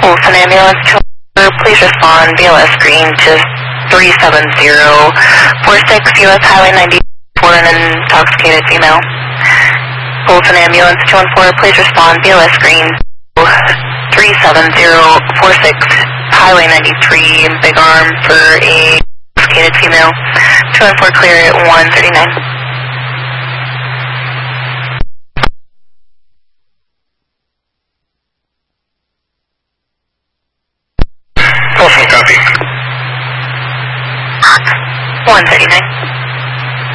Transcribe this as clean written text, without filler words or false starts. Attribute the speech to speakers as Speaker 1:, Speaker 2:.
Speaker 1: Olson ambulance, please respond BLS green to 37046 US Highway 90 for an intoxicated female. Olson ambulance 214, please respond BLS green to 37046 Highway 93 Big Arm for a intoxicated female. 214 clear at 139.
Speaker 2: Awesome, copy.
Speaker 1: 139.